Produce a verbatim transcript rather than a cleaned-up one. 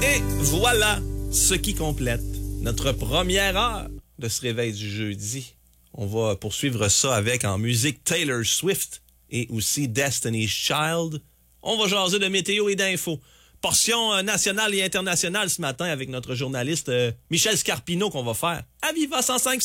Et voilà ce qui complète notre première heure de ce réveil du jeudi. On va poursuivre ça avec en musique Taylor Swift et aussi Destiny's Child. On va jaser de météo et d'infos. Portion euh, nationale et internationale ce matin avec notre journaliste euh, Michel Scarpino qu'on va faire à Viva cent cinq.